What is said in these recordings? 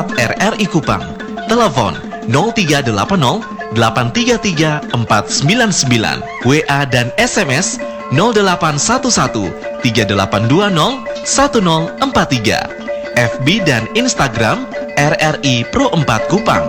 WhatsApp RRI Kupang. Telepon 0380 833 499. WA dan SMS 0811 3820 1043. FB dan Instagram RRI Pro 4 Kupang.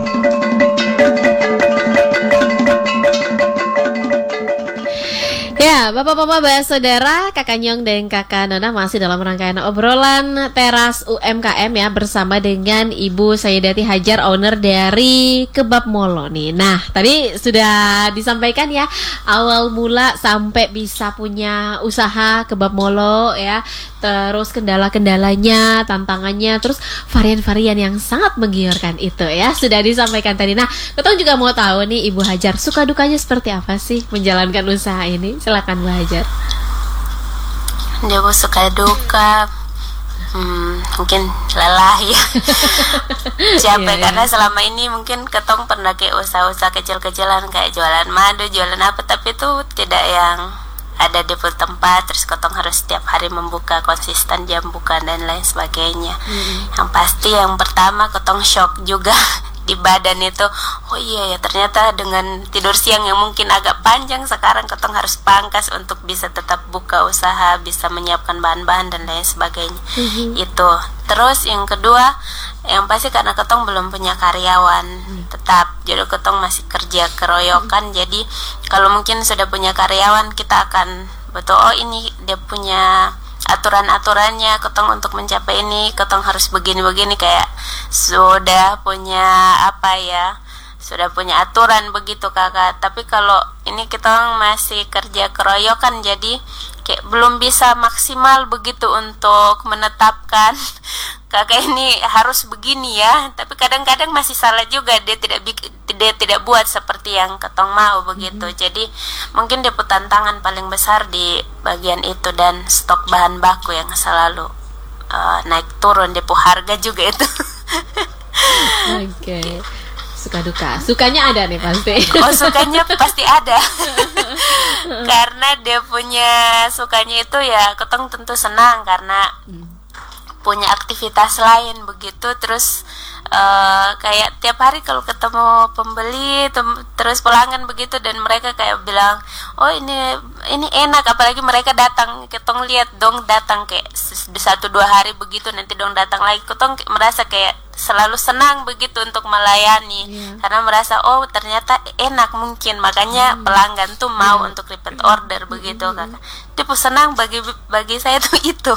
Ya, Bapak-bapak, saudara, Kakak Nyong dan Kakak Nona masih dalam rangkaian obrolan teras UMKM ya, bersama dengan Ibu Sayyidati Hajar, owner dari Kebab Molo nih. Nah, tadi sudah disampaikan ya, awal mula sampai bisa punya usaha Kebab Molo ya, terus kendala-kendalanya, tantangannya, terus varian-varian yang sangat menggiurkan itu ya, sudah disampaikan tadi. Nah, kita juga mau tahu nih Ibu Hajar, suka dukanya seperti apa sih menjalankan usaha ini? Silakan Bu Hajar. Dia suka duka, mungkin lelah ya, capek karena selama ini mungkin ketong pernah kayak usaha-usaha kecil-kecilan kayak jualan madu, jualan apa, tapi itu tidak yang ada di tempat, terus ketong harus setiap hari membuka konsisten jam buka dan lain sebagainya. Yang pasti yang pertama ketong shock juga di badan itu, oh iya ya, ternyata dengan tidur siang yang mungkin agak panjang, sekarang ketong harus pangkas untuk bisa tetap buka usaha, bisa menyiapkan bahan-bahan dan lain sebagainya. Itu. Terus yang kedua, yang pasti karena ketong belum punya karyawan tetap, jadi ketong masih kerja keroyokan. Jadi kalau mungkin sudah punya karyawan, kita akan betul, oh ini dia punya aturan-aturannya, ketong untuk mencapai ini ketong harus begini-begini, kayak sudah punya apa ya, sudah punya aturan begitu kakak. Tapi kalau ini kita masih kerja keroyokan, jadi kayak belum bisa maksimal begitu untuk menetapkan kakak ini harus begini ya. Tapi kadang-kadang masih salah juga, dia tidak buat seperti yang ketong mau begitu. Jadi mungkin dia tantangan paling besar di bagian itu, dan stok bahan baku yang selalu naik turun, depo harga juga itu. Oke. Suka duka, sukanya ada nih pasti. Oh, sukanya pasti ada. Karena dia punya sukanya itu ya, ketong tentu senang karena punya aktivitas lain begitu. Terus kayak tiap hari kalau ketemu pembeli terus pelanggan begitu, dan mereka kayak bilang, oh ini enak, apalagi mereka datang, ketong lihat dong datang kayak 1-2 hari begitu, nanti dong datang lagi, ketong merasa kayak selalu senang begitu untuk melayani, karena merasa oh ternyata enak, mungkin makanya pelanggan tuh mau untuk repeat order begitu kakak. Tipe senang bagi saya tuh itu.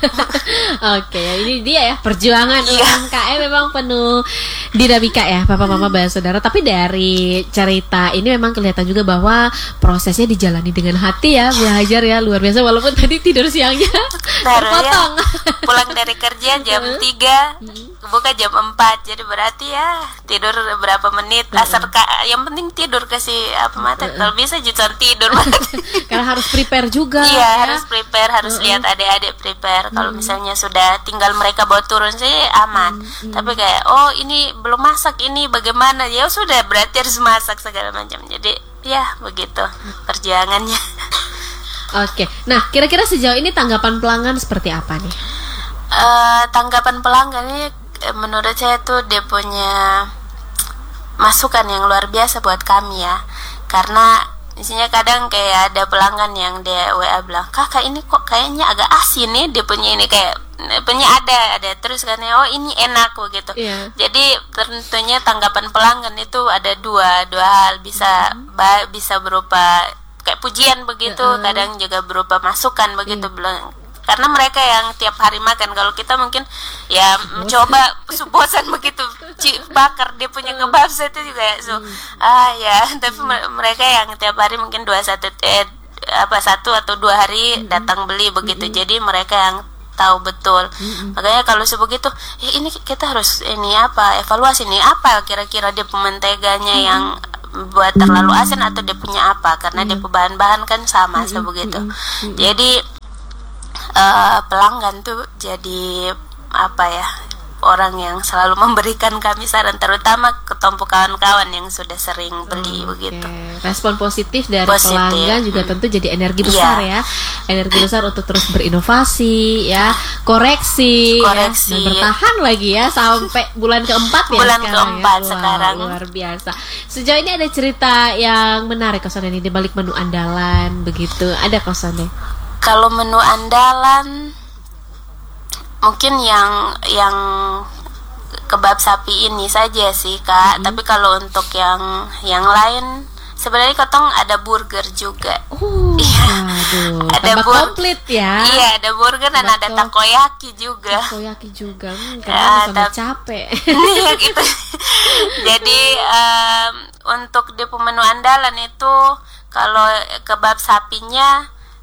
Oke, ini dia ya, perjuangan UMKM memang penuh dinamika ya, Bapak-bapak, saudara. Tapi dari cerita ini memang kelihatan juga bahwa prosesnya dijalani dengan hati ya, Bu Hajar ya, luar biasa. Walaupun tadi tidur siangnya terpotong. Ya, pulang dari kerja jam 3, buka jam 4, jadi berarti ya tidur berapa menit, asal yang penting tidur, kasih apa mata, kalau bisa jangan tidur. Karena harus prepare juga. Iya ya? Harus prepare, harus lihat adik-adik prepare. Kalau misalnya sudah tinggal mereka bawa turun sih aman. Tapi kayak oh ini belum masak, ini bagaimana, ya sudah berarti harus masak segala macam. Jadi ya begitu perjuangannya. Oke, nah kira-kira sejauh ini tanggapan pelanggan seperti apa nih? Tanggapan pelanggan ini menurut saya tuh dia punya masukan yang luar biasa buat kami ya. Karena isinya kadang kayak ada pelanggan yang dia WA bilang, kakak ini kok kayaknya agak asin nih, dia punya ini kayak punya ada terus kan, oh ini enak begitu. Jadi tentunya tanggapan pelanggan itu ada dua hal, bisa berupa kayak pujian begitu, kadang juga berupa masukan begitu. Karena mereka yang tiap hari makan, kalau kita mungkin ya mencoba bosan begitu bakar dia punya kebab itu juga ya, tapi mereka yang tiap hari mungkin 1 atau 2 hari datang beli begitu. Jadi mereka yang tahu betul. Makanya kalau sebegitu ini kita harus evaluasi nih, apa kira-kira dia pementeganya yang buat terlalu asin, atau dia punya apa, karena dia bahan-bahan kan sama sebegitu. Jadi pelanggan tuh jadi orang yang selalu memberikan kami saran, terutama ketompo kawan-kawan yang sudah sering beli begitu. Respon positif dari Positif. pelanggan juga tentu jadi energi besar ya, energi besar untuk terus berinovasi ya, koreksi. Ya, dan bertahan lagi ya sampai bulan keempat ya. Bulan sekarang keempat ya. sekarang. Luar biasa. Sejauh ini ada cerita yang menarik Kosone ini di balik menu andalan begitu, ada Kosone? Kalau menu andalan mungkin yang kebab sapi ini saja sih Kak. Tapi kalau untuk yang lain sebenarnya Kotong ada burger juga. Aduh, ada komplit ya. Iya, ada burger dan ada takoyaki juga. Takoyaki juga, karena sama capek. Iya gitu. Jadi untuk di menu andalan itu kalau kebab sapinya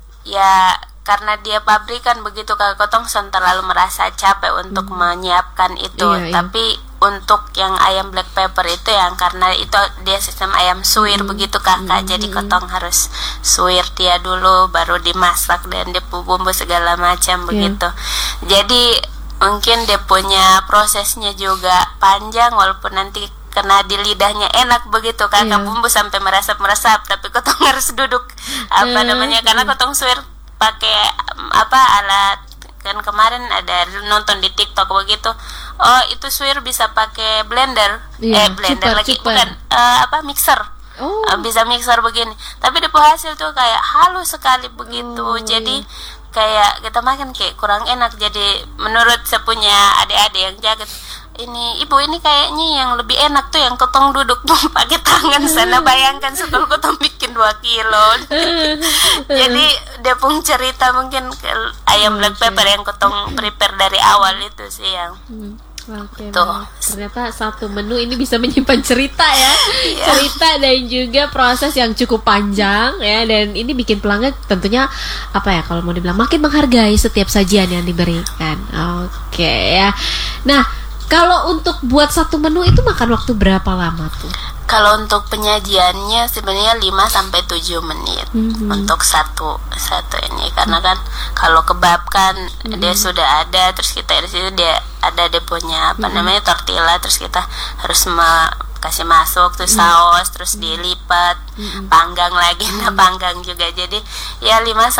ya karena dia pabrikan begitu Kak, Kotong terlalu merasa capek untuk menyiapkan itu. Tapi untuk yang ayam black pepper itu yang karena itu dia sistem ayam suwir begitu Kakak. Jadi Kotong harus suwir dia dulu baru dimasak dan dia bumbu segala macam begitu. Jadi mungkin dia punya prosesnya juga panjang walaupun nanti kena di lidahnya enak begitu Kakak. Bumbu sampai meresap-meresap tapi Kotong harus duduk karena Kotong suwir pakai alat. Kan kemarin ada nonton di TikTok begitu. Oh, itu suwir bisa pakai blender. Blender lagi bukan mixer. Bisa mixer begini. Tapi di hasil tuh kayak halus sekali begitu. Jadi kayak kita makan kayak kurang enak. Jadi menurut sepunya adik-adik yang jaga, ini ibu ini kayaknya yang lebih enak tuh yang Kotong duduk tuh pakai tangan sana. Bayangkan sekali Kotong bikin 2 kilo. Jadi dia pun cerita mungkin ayam black pepper yang Kotong prepare dari awal itu sih yang tuh. Ternyata satu menu ini bisa menyimpan cerita ya. Cerita dan juga proses yang cukup panjang ya, dan ini bikin pelanggan tentunya kalau mau dibilang makin menghargai setiap sajian yang diberikan. Oke ya. Nah, kalau untuk buat satu menu itu makan waktu berapa lama tuh? Kalau untuk penyajiannya sebenarnya 5-7 menit untuk satu ini, karena kan kalau kebab kan dia sudah ada, terus kita di situ dia ada dia punya tortilla, terus kita harus kasih masuk tuh saus, terus dilipat, panggang lagi, panggang juga. Jadi ya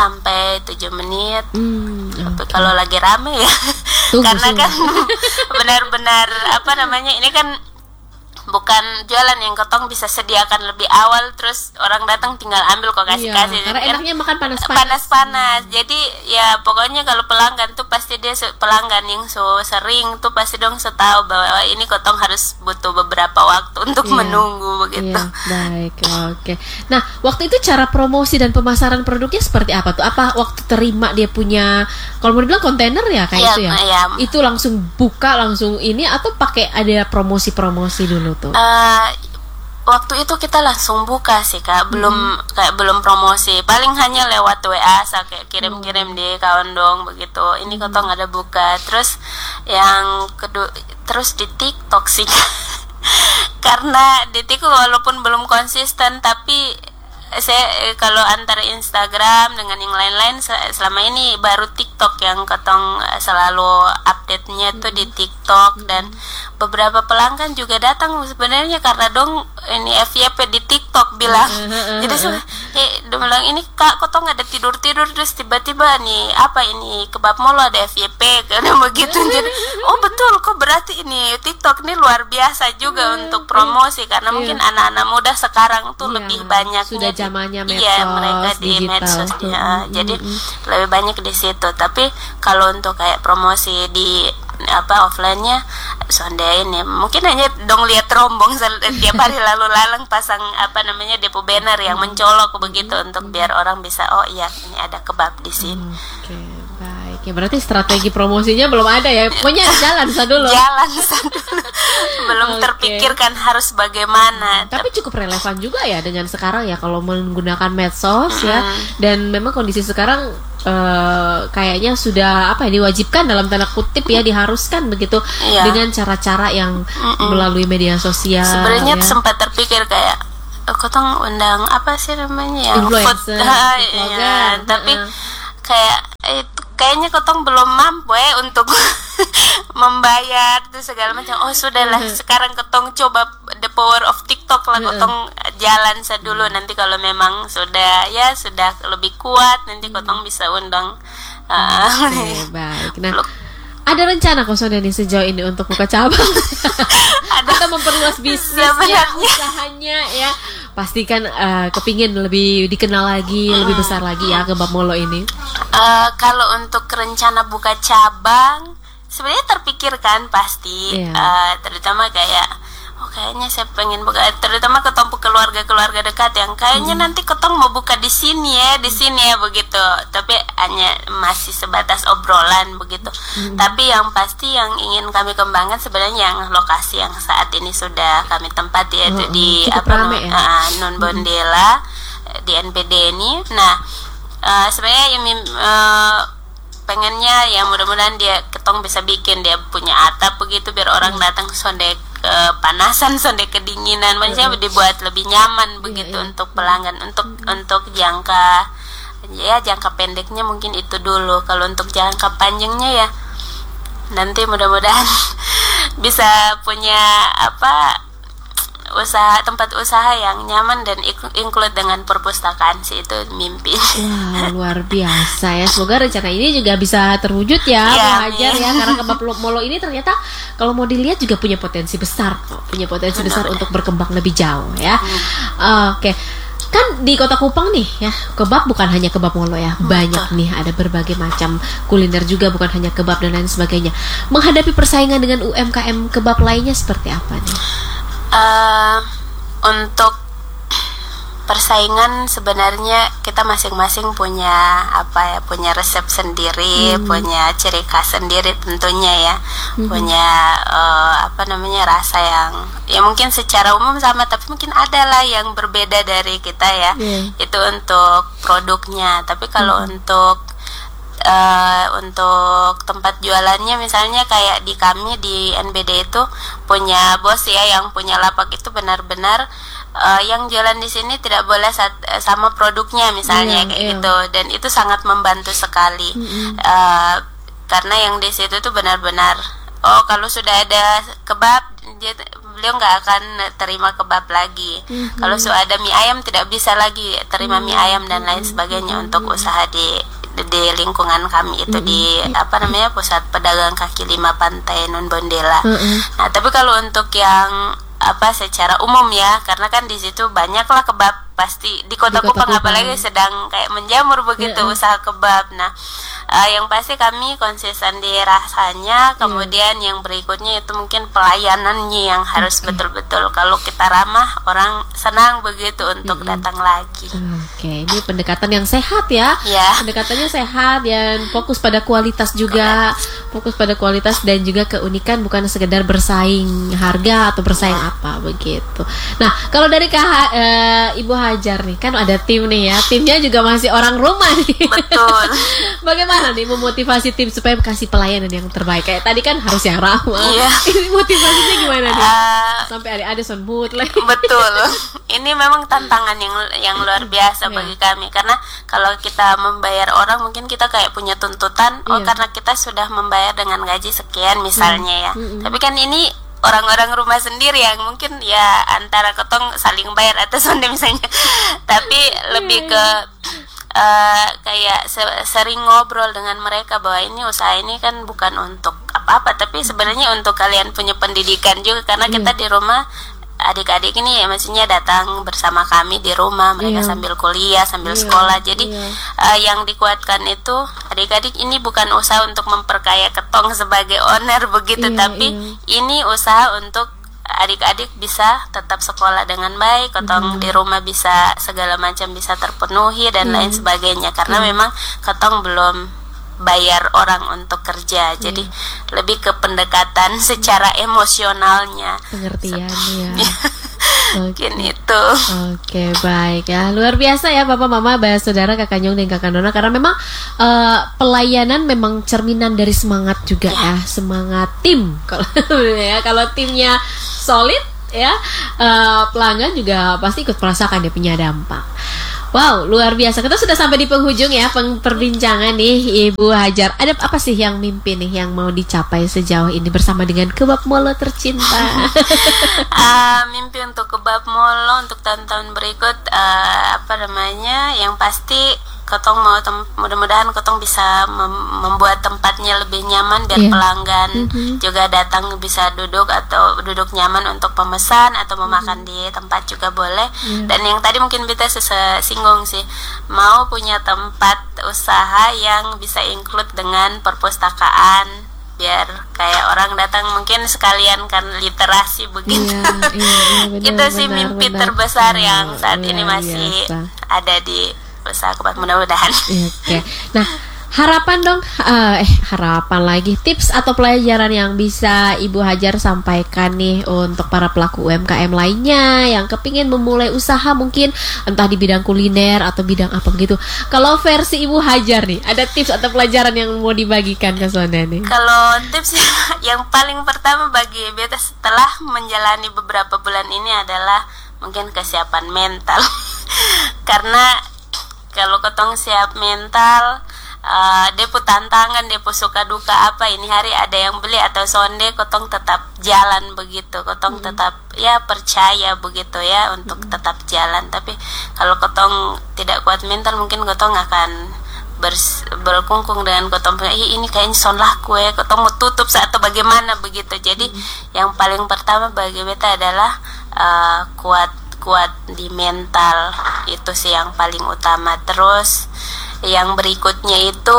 5-7 menit. Tapi kalau lagi rame ya karena kan benar-benar ini kan bukan jualan yang Kotong bisa sediakan lebih awal terus orang datang tinggal ambil kok kasih-kasih. Karena enaknya makan panas-panas. Jadi ya pokoknya kalau pelanggan tuh pasti dia pelanggan yang sering tuh pasti dong setahu bahwa ini Kotong harus butuh beberapa waktu untuk menunggu begitu. Baik, oke. Nah, waktu itu cara promosi dan pemasaran produknya seperti apa tuh? Apa waktu terima dia punya, kalau mau dibilang kontainer ya kayak itu ya? Itu langsung buka langsung ini atau pakai ada promosi-promosi dulu tuh? Waktu itu kita langsung buka sih Kak, belum promosi, paling hanya lewat WA kayak kirim-kirim di kawan dong begitu. Ini Kotong ada buka, terus yang kedua terus di TikTok sih karena di TikTok walaupun belum konsisten tapi saya kalau antara Instagram dengan yang lain-lain selama ini baru TikTok yang Kotong selalu update-nya tuh di TikTok. Dan beberapa pelanggan juga datang sebenarnya karena dong ini FYP di TikTok bilang. Jadi dia bilang ini Kak Kotong ada tidur-tidur terus tiba-tiba nih ini kebab molo ada FYP karena begitu. Jadi oh betul kok, berarti ini TikTok ini luar biasa juga untuk promosi karena mungkin anak-anak muda sekarang tuh lebih banyak sudah zamannya medsos, mereka di medsos jadi lebih banyak di situ. Tapi kalau untuk kayak promosi di offline-nya sondain ya mungkin hanya dong lihat rombong tiap hari lalu lalang pasang depo banner yang mencolok begitu untuk biar orang bisa oh iya ini ada kebab di sini. Baik ya, berarti strategi promosinya belum ada ya, pokoknya jalan dulu belum terpikirkan harus bagaimana. Tapi cukup relevan juga ya dengan sekarang ya kalau menggunakan medsos ya, dan memang kondisi sekarang kayaknya sudah diwajibkan dalam tanda kutip ya, diharuskan begitu dengan cara-cara yang melalui media sosial. Sebenarnya sempat terpikir kayak Kotong undang influencer, tapi kayaknya Kotong belum mampu untuk membayar tuh segala macam. Oh sudahlah, sekarang ketong coba the power of TikTok lah, ketong jalan dulu, nanti kalau memang sudah lebih kuat, nanti ketong bisa undang. Oke, baik. Nah, ada rencana kok Sondeni sejauh ini untuk buka cabang atau memperluas bisnisnya, usahanya ya? Pastikan kepingin lebih dikenal lagi, lebih besar lagi ya Kebab Molo ini. Kalau untuk rencana buka cabang, sebenarnya terpikirkan pasti, terutama kayak kayaknya saya pengen buka, terutama ketemu keluarga dekat yang kayaknya nanti ketong mau buka di sini ya begitu, tapi hanya masih sebatas obrolan begitu. Tapi yang pasti yang ingin kami kembangkan sebenarnya yang lokasi yang saat ini sudah kami tempati, yaitu di Non Bondela di NPD ini. Nah sebenarnya pengennya ya mudah-mudahan ketong bisa bikin dia punya atap begitu, biar orang datang sonde kepanasan, sonde kedinginan, maksudnya dibuat lebih nyaman begitu untuk pelanggan. Untuk jangka pendeknya mungkin itu dulu. Kalau untuk jangka panjangnya ya nanti mudah-mudahan bisa punya tempat usaha yang nyaman dan include dengan perpustakaan sih, itu mimpi. Wah, luar biasa ya. Semoga rencana ini juga bisa terwujud ya, Bu Hajar ya. Karena Kebab Molo ini ternyata kalau mau dilihat juga punya potensi besar, besar untuk berkembang lebih jauh ya. Oke. Kan di Kota Kupang nih ya, kebab bukan hanya Kebab Molo ya, banyak nih, ada berbagai macam kuliner juga, bukan hanya kebab dan lain sebagainya. Menghadapi persaingan dengan UMKM kebab lainnya seperti apa nih? Untuk persaingan sebenarnya kita masing-masing punya punya resep sendiri, punya ciri khas sendiri tentunya ya, punya rasa yang mungkin secara umum sama, tapi mungkin ada lah yang berbeda dari kita ya. Itu untuk produknya. Tapi kalau untuk tempat jualannya, misalnya kayak kami di NBD itu punya bos ya, yang punya lapak itu benar-benar yang jualan di sini tidak boleh sama produknya misalnya gitu, dan itu sangat membantu sekali. Karena yang di situ tuh benar-benar kalau sudah ada kebab beliau nggak akan terima kebab lagi. Kalau sudah ada mie ayam tidak bisa lagi terima mie ayam dan lain sebagainya untuk usaha di lingkungan kami itu, di pusat pedagang kaki lima Pantai Non Bondela. Nah, tapi kalau untuk yang secara umum ya, karena kan di situ banyaklah kebab pasti di Kota Kupang, apalagi sedang kayak menjamur begitu usaha kebab. Nah, yang pasti kami konsisten di rasanya, kemudian yang berikutnya itu mungkin pelayanannya yang harus betul-betul, kalau kita ramah orang senang begitu untuk datang lagi. Oke, ini pendekatan yang sehat ya. Pendekatannya sehat dan fokus pada kualitas juga, fokus pada kualitas dan juga keunikan, bukan sekedar bersaing harga atau bersaing apa begitu. Nah, kalau dari Ibu Hajar nih, kan ada tim nih ya, timnya juga masih orang rumah nih. Betul. Bagaimana nih memotivasi tim supaya kasih pelayanan yang terbaik? Kayak tadi kan harus yang ramah. Ini motivasinya gimana nih? Sampai ada mood lah. Betul. Ini memang tantangan yang luar biasa bagi kami, karena kalau kita membayar orang mungkin kita kayak punya tuntutan, karena kita sudah membayar dengan gaji sekian misalnya ya. Tapi kan ini orang-orang rumah sendiri yang mungkin ya antara ketong saling bayar atau sonde misalnya. Tapi lebih ke kayak sering ngobrol dengan mereka bahwa ini usaha ini kan bukan untuk apa-apa, tapi sebenarnya untuk kalian punya pendidikan juga, karena kita di rumah adik-adik ini ya maksudnya datang bersama kami di rumah, mereka sambil kuliah, sambil sekolah. Jadi yang dikuatkan itu adik-adik ini bukan usaha untuk memperkaya ketong sebagai owner begitu, tapi ini usaha untuk adik-adik bisa tetap sekolah dengan baik, ketong di rumah bisa segala macam bisa terpenuhi dan lain sebagainya, karena memang ketong belum bayar orang untuk kerja. Jadi lebih ke pendekatan secara emosionalnya, pengertian ya. Mungkin itu. Oke, baik ya. Luar biasa ya Bapak Mama, saudara, Kakak Nyong dan Kakak Nona, karena memang pelayanan memang cerminan dari semangat juga ya, semangat tim. Kalau timnya solid ya, pelanggan juga pasti ikut merasakan dia punya dampak. Wow, luar biasa. Kita sudah sampai di penghujung ya perbincangan nih Ibu Hajar. Ada apa sih yang mimpi nih yang mau dicapai sejauh ini bersama dengan Kebab Molo tercinta? Mimpi untuk Kebab Molo untuk tahun-tahun berikut, yang pasti Kotong mau mudah-mudahan Kotong bisa membuat tempatnya lebih nyaman biar pelanggan juga datang bisa duduk atau duduk nyaman untuk pemesan atau memakan di tempat juga boleh. Dan yang tadi mungkin Bita singgung sih, mau punya tempat usaha yang bisa include dengan perpustakaan biar kayak orang datang mungkin sekalian kan literasi begitu. Itu sih mimpi terbesar yang saat ini masih ada di usaha Kebab, mudah-mudahan. Oke. Nah, harapan dong, harapan lagi, tips atau pelajaran yang bisa Ibu Hajar sampaikan nih untuk para pelaku UMKM lainnya yang kepingin memulai usaha mungkin entah di bidang kuliner atau bidang apa begitu. Kalau versi Ibu Hajar nih, ada tips atau pelajaran yang mau dibagikan ke Sona nih? Kalau tips yang paling pertama bagi Beta setelah menjalani beberapa bulan ini adalah mungkin kesiapan mental. Karena kalau Kotong siap mental, depo tantangan, depo suka duka apa ini hari ada yang beli atau sonde, Kotong tetap jalan begitu. Kotong tetap ya percaya begitu ya untuk tetap jalan. Tapi kalau Kotong tidak kuat mental, mungkin Kotong akan berkungkung dengan Kotong punya ini kayaknya son lah kue, Kotong mau tutup atau bagaimana begitu. Jadi yang paling pertama bagi Beta adalah kuat di mental, itu sih yang paling utama. Terus yang berikutnya itu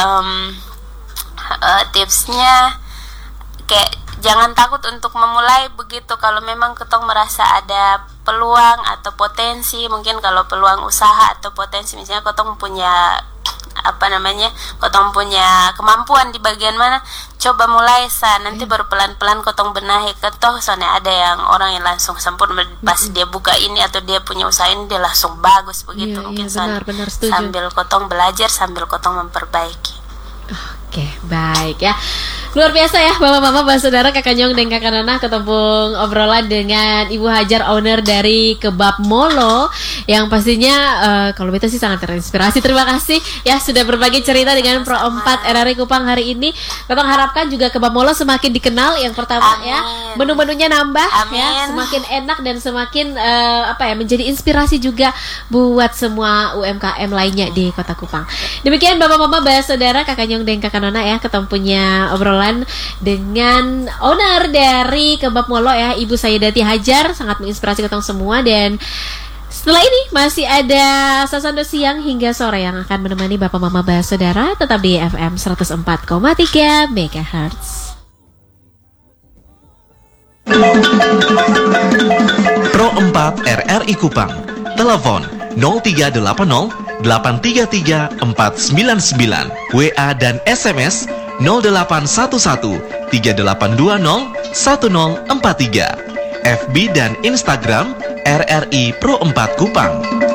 tipsnya kayak jangan takut untuk memulai begitu. Kalau memang Kotong merasa ada peluang atau potensi, mungkin kalau peluang usaha atau potensi misalnya Kotong punya Kotong punya kemampuan di bagian mana, coba mulai nanti baru pelan-pelan Kotong benahi. Soalnya ada yang orang yang langsung sempurna pas dia buka ini atau dia punya usaha ini dia langsung bagus begitu. Mungkin benar, sambil Kotong belajar, sambil Kotong memperbaiki. Oke, baik ya. Luar biasa ya Bapak-bapak, saudara, Kakak Nyong dan Kakak Nona ketemu obrolan dengan Ibu Hajar, owner dari Kebab Molo, yang pastinya kalau Beta sih sangat terinspirasi. Terima kasih ya sudah berbagi cerita dengan Pro 4 RRI Kupang hari ini. Kita harapkan juga Kebab Molo semakin dikenal. Yang pertama ya, menu-menunya nambah ya, semakin enak dan semakin menjadi inspirasi juga buat semua UMKM lainnya di Kota Kupang. Demikian Bapak-bapak, saudara, Kakak Nyong dan Kakak Nona ya, ketemunya obrolan dengan owner dari Kebab Molo ya, Ibu Sayedati Hajar, sangat menginspirasi kita semua. Dan setelah ini masih ada Sasando Siang hingga sore yang akan menemani Bapak Mama Saudara, tetap di FM 104,3 MHz. Pro 4 RRI Kupang. Telepon 0380 833 499. WA dan SMS 0811 3820 1043. FB dan Instagram RRI Pro 4 Kupang.